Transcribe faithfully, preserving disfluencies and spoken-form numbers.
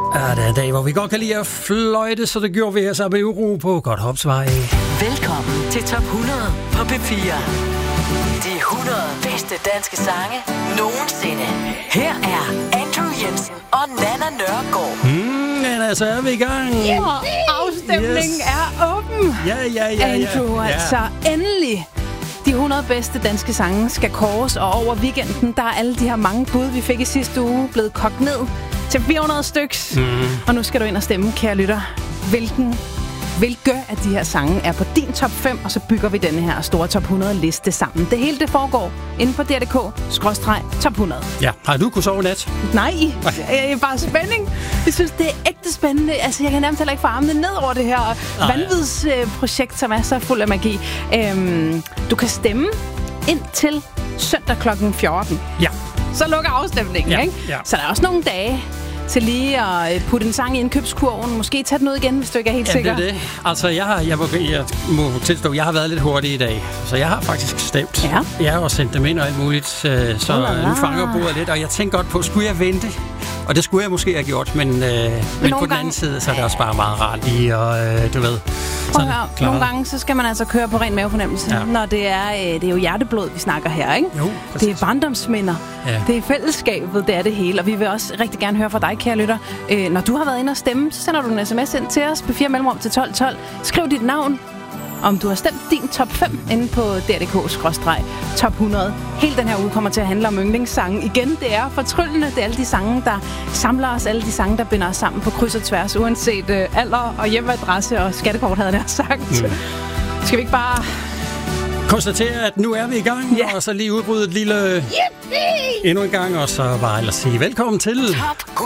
Ja, det er en dag, hvor vi godt kan lide at fløjte, så det gjorde vi her sammen med Uro på Godthåbsvej. Velkommen til Top hundrede på P fire. De hundrede bedste danske sange nogensinde. Her er Andrew Jensen og Nana Nørgaard. Mm, men altså er vi i gang. Yeah. Og afstemningen yes. er åben. Ja, ja, ja. Andrew, ja. altså endelig. De hundrede bedste danske sange skal kåres, og over weekenden, der er alle de her mange bud, vi fik i sidste uge, blevet kogt ned til fire hundrede styks. Mm. Og nu skal du ind og stemme, kære lytter. Hvilken, hvilke af de her sange er på din top fem, og så bygger vi denne her store top hundrede liste sammen. Det hele det foregår inde på D R punktum D K skråstreg top hundrede. Ja, har du kunnet sove nat? Nej, det er bare spænding. Jeg synes, det er ægte spændende. Altså, jeg kan nærmest heller ikke få armene ned over det her vanvidsprojekt, som er så fuld af magi. Øhm, du kan stemme ind til søndag klokken fjorten. Ja. Så lukker afstemningen, ja, ikke? Ja. Så der er også nogle dage til lige at putte en sang i indkøbskurven. Måske tage den ud igen, hvis du ikke er helt ja, sikker. Ja, det er det. Altså, jeg, har, jeg, må, jeg må tilstå, jeg har været lidt hurtig i dag. Så jeg har faktisk stemt. Ja. Jeg har også sendt dem ind og alt muligt. Så oh, nu fanger bordet lidt. Og jeg tænkte godt på, skulle jeg vente? Og det skulle jeg måske have gjort. Men, øh, men, men på den anden side, så er det også bare meget rart lige. Og øh, du ved... Sådan, nogle gange så skal man altså køre på ren mavefornemmelse, ja. Når det er, øh, det er jo hjerteblod, vi snakker her, ikke? Jo, det er barndomsminder, ja. Det er fællesskabet, det er det hele. Og vi vil også rigtig gerne høre fra dig, kære lytter. Øh, når du har været inde og stemme, så sender du en sms ind til os på fire mellemrum til tolv tolv. Skriv dit navn, om du har stemt din top fem inde på D R punktum D K skråstreg top hundrede. Hele den her uge kommer til at handle om yndlingssange. Igen, det er fortryllende. Det er alle de sange, der samler os. Alle de sange, der binder os sammen på kryds og tværs. Uanset øh, alder og hjemmeadresse og skattekort, havde jeg sagt. Mm. Skal vi ikke bare... konstatere, at nu er vi i gang. Ja. Og så lige udbryde et lille... Yippie! Endnu en gang. Og så bare ellers sige velkommen til... Top